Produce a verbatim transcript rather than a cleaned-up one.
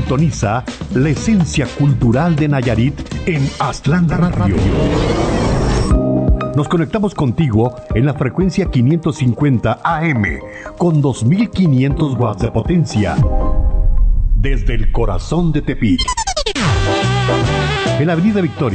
Sintoniza la esencia cultural de Nayarit en Atlanta Radio. Nos conectamos contigo en la frecuencia quinientos cincuenta A M con dos mil quinientos watts de potencia. Desde el corazón de Tepic. En la Avenida Victoria.